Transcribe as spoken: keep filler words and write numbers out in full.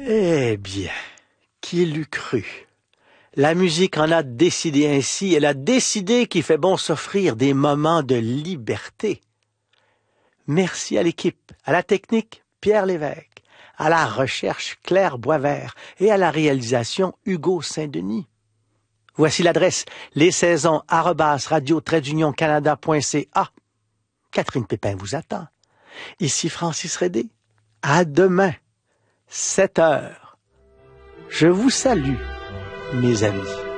Eh bien, qui l'eût cru? La musique en a décidé ainsi, elle a décidé qu'il fait bon s'offrir des moments de liberté. Merci à l'équipe, à la technique, Pierre Lévesque, à la recherche, Claire Boisvert et à la réalisation, Hugo Saint-Denis. Voici l'adresse, les saisons arobase radio-canada point c a. Catherine Pépin vous attend. Ici Francis Rédé. À demain, sept heures. Je vous salue, mes amis.